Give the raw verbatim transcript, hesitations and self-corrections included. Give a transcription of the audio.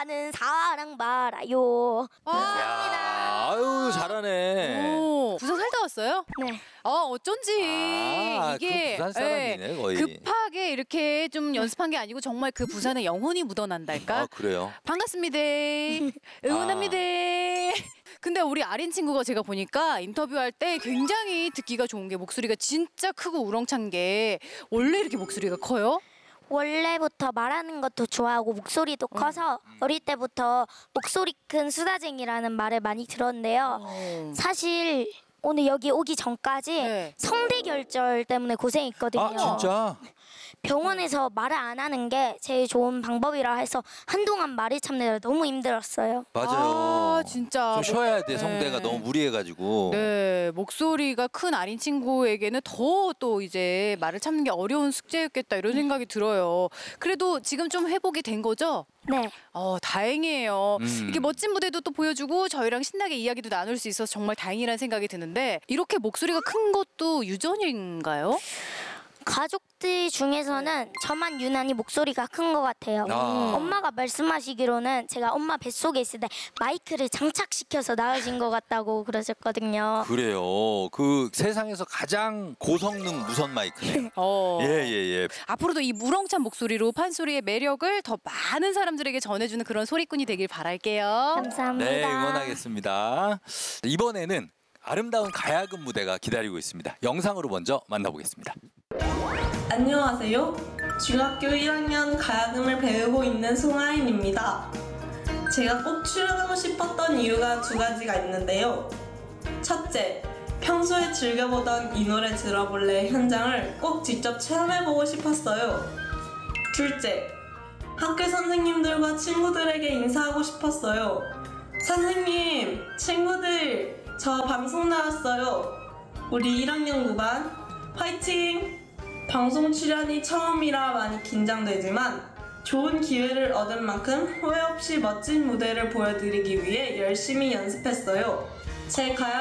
많은 사랑받아요. 야, 아유 잘하네. 오, 부산 살다 왔어요? 네. 어, 어쩐지 아, 이게 그 부산 사람이네, 예, 거의. 급하게 이렇게 좀 연습한 게 아니고 정말 그 부산의 영혼이 묻어난달까? 아 그래요? 반갑습니다. 응원합니다. 근데 우리 아린 친구가 제가 보니까 인터뷰할 때 굉장히 듣기가 좋은 게 목소리가 진짜 크고 우렁찬 게 원래 이렇게 목소리가 커요? 원래부터 말하는 것도 좋아하고 목소리도 커서 어릴 때부터 목소리 큰 수다쟁이라는 말을 많이 들었는데요. 사실 오늘 여기 오기 전까지 네. 성대 결절 때문에 고생했거든요. 아 진짜? 병원에서 말을 안 하는 게 제일 좋은 방법이라 해서 한동안 말을 참느라 너무 힘들었어요. 맞아요. 아, 진짜. 좀 쉬어야 돼. 네. 성대가 너무 무리해가지고. 네, 목소리가 큰 아린 친구에게는 더 또 이제 말을 참는 게 어려운 숙제였겠다 이런 생각이 들어요. 그래도 지금 좀 회복이 된 거죠? 네. 어, 다행이에요. 음. 이렇게 멋진 무대도 또 보여주고 저희랑 신나게 이야기도 나눌 수 있어서 정말 다행이라는 생각이 드는데 이렇게 목소리가 큰 것도 유전인가요? 가족들 중에서는 저만 유난히 목소리가 큰 것 같아요. 아. 엄마가 말씀하시기로는 제가 엄마 뱃속에 있을 때 마이크를 장착시켜서 낳으신 것 같다고 그러셨거든요. 그래요. 그 세상에서 가장 고성능 무선 마이크네요. 어. 예예예. 앞으로도 이 무렁찬 목소리로 판소리의 매력을 더 많은 사람들에게 전해주는 그런 소리꾼이 되길 바랄게요. 감사합니다. 네 응원하겠습니다. 이번에는 아름다운 가야금 무대가 기다리고 있습니다. 영상으로 먼저 만나보겠습니다. 안녕하세요. 중학교 일 학년 가야금을 배우고 있는 송하인입니다. 제가 꼭 출연하고 싶었던 이유가 두 가지가 있는데요. 첫째, 평소에 즐겨보던 이 노래 들어볼래 현장을 꼭 직접 체험해보고 싶었어요. 둘째, 학교 선생님들과 친구들에게 인사하고 싶었어요. 선생님, 친구들, 저 방송 나왔어요. 우리 일 학년 구 반 화이팅! 방송 출연이 처음이라 많이 긴장되지만 좋은 기회를 얻은 만큼 후회 없이 멋진 무대를 보여드리기 위해 열심히 연습했어요. 제 가야